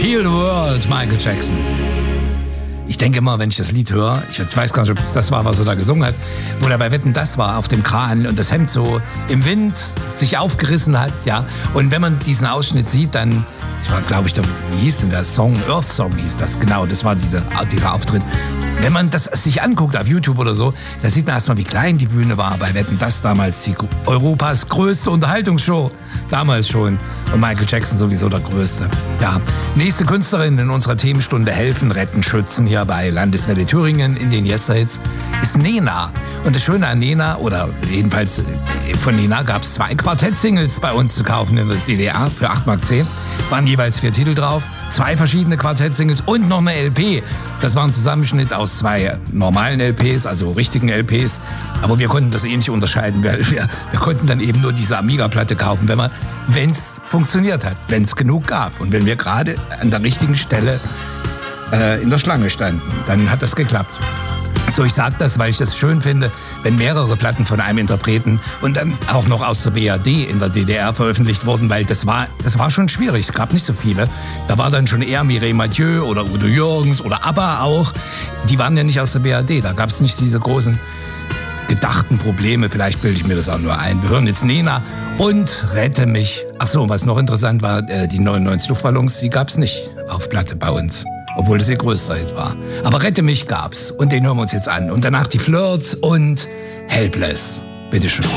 Heal the World, Michael Jackson. Ich denke immer, wenn ich das Lied höre, ich weiß gar nicht, ob es das war, was er da gesungen hat, wo er bei Wetten, das war, auf dem Kran und das Hemd so im Wind sich aufgerissen hat, ja. Und wenn man diesen Ausschnitt sieht, dann, ich war, glaube ich, wie hieß denn der Song? Earth Song hieß das, genau, das war dieser Auftritt. Wenn man das sich anguckt auf YouTube oder so, da sieht man erstmal, wie klein die Bühne war bei Wetten, das damals die Europas größte Unterhaltungsshow, damals schon. Und Michael Jackson sowieso der Größte. Ja, nächste Künstlerin in unserer Themenstunde Helfen, Retten, Schützen hier bei Landeswelle Thüringen in den Yesterhits ist Nena. Und das Schöne an Nena, oder jedenfalls von Nena, gab es 2 Quartett-Singles bei uns zu kaufen in der DDR für 8,10 Mark. Waren jeweils 4 Titel drauf, 2 verschiedene Quartett-Singles und noch eine LP. Das war ein Zusammenschnitt aus 2 normalen LPs, also richtigen LPs. Aber wir konnten das eh nicht unterscheiden, weil wir konnten dann eben nur diese Amiga-Platte kaufen, wenn es funktioniert hat, wenn es genug gab. Und wenn wir gerade an der richtigen Stelle in der Schlange standen, dann hat das geklappt. So, ich sage das, weil ich das schön finde, wenn mehrere Platten von einem Interpreten und dann auch noch aus der BRD in der DDR veröffentlicht wurden, weil das war schon schwierig, es gab nicht so viele. Da war dann schon eher Mireille Mathieu oder Udo Jürgens oder ABBA auch. Die waren ja nicht aus der BRD, da gab es nicht diese großen gedachten Probleme, vielleicht bilde ich mir das auch nur ein. Wir hören jetzt Nena und Rette mich. Ach so, was noch interessant war, die 99 Luftballons, die gab es nicht auf Platte bei uns. Obwohl das ihr größter Hit war. Aber Rette mich gab's. Und den hören wir uns jetzt an. Und danach die Flirts und Helpless. Bitteschön.